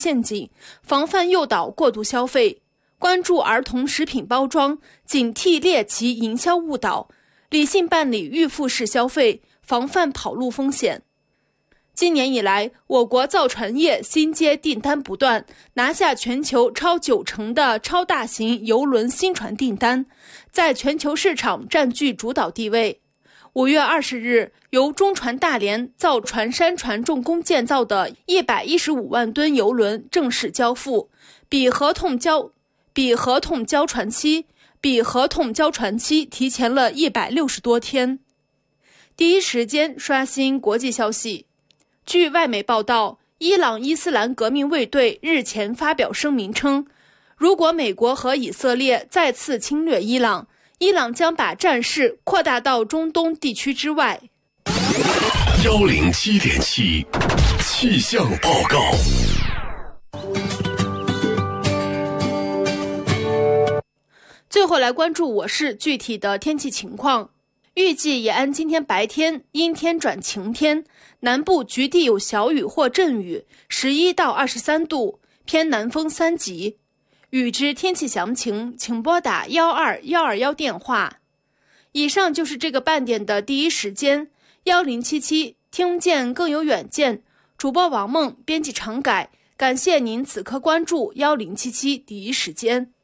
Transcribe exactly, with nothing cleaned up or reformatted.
陷阱，防范诱导过度消费，关注儿童食品包装，警惕猎奇营销误导，理性办理预付式消费，防范跑路风险。今年以来，我国造船业新接订单不断，拿下全球超九成的超大型邮轮新船订单，在全球市场占据主导地位。五月二十日，由中船大连造船山船重工建造的一百一十五万吨邮轮正式交付，比合同交比合同交船期比合同交船期提前了一百六十多天。第一时间刷新国际消息。据外媒报道，伊朗伊斯兰革命卫队日前发表声明称，如果美国和以色列再次侵略伊朗，伊朗将把战事扩大到中东地区之外。 幺零七点七气象报告。 最后来关注我市具体的天气情况。预计延安今天白天阴天转晴天，南部局地有小雨或阵雨，十一到二十三度，偏南风三级。预知天气详情，请拨打幺二幺二幺电话。以上就是这个半点的第一时间，幺零七七听见更有远见。主播王梦，编辑常改，感谢您此刻关注幺零七七第一时间。